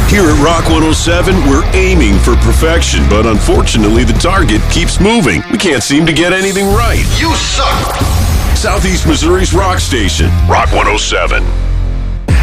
Here at Rock 107, we're aiming for perfection, but unfortunately the target keeps moving. We can't seem to get anything right. You suck! Southeast Missouri's rock station, Rock 107.